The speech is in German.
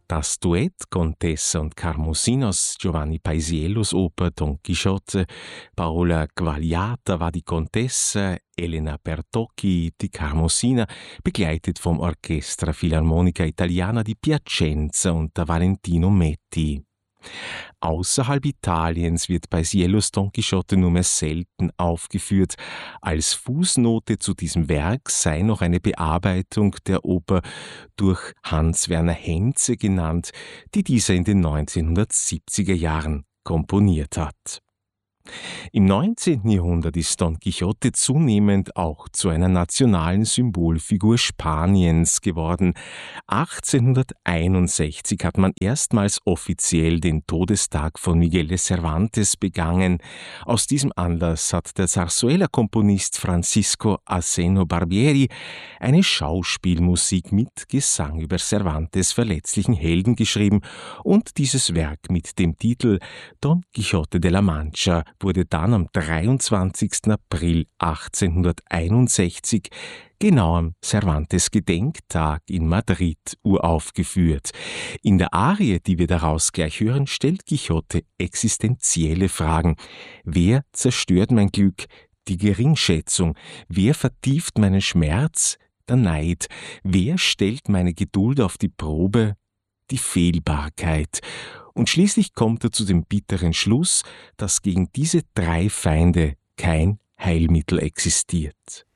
Das Duett Contessa und Carmosine aus Giovanni Paisiellos Oper Don Quixote, Paola Quagliata war die Contessa, Elena Bertocchi die Carmosina, begleitet vom Orchestra Filarmonica Italiana di Piacenza unter Valentino Metti. Außerhalb Italiens wird Paisiellos Don Quixote nur mehr selten aufgeführt. Als Fußnote zu diesem Werk sei noch eine Bearbeitung der Oper durch Hans-Werner Henze genannt, die dieser in den 1970er Jahren komponiert hat. Im 19. Jahrhundert ist Don Quixote zunehmend auch zu einer nationalen Symbolfigur Spaniens geworden. 1861 hat man erstmals offiziell den Todestag von Miguel de Cervantes begangen. Aus diesem Anlass hat der Zarzuela-Komponist Francisco Aseno Barbieri eine Schauspielmusik mit Gesang über Cervantes' verletzlichen Helden geschrieben und dieses Werk mit dem Titel Don Quixote de la Mancha wurde dann am 23. April 1861, genau am Cervantes-Gedenktag in Madrid, uraufgeführt. In der Arie, die wir daraus gleich hören, stellt Quixote existenzielle Fragen. Wer zerstört mein Glück? Die Geringschätzung. Wer vertieft meinen Schmerz? Der Neid. Wer stellt meine Geduld auf die Probe? Die Fehlbarkeit. Und schließlich kommt er zu dem bitteren Schluss, dass gegen diese drei Feinde kein Heilmittel existiert.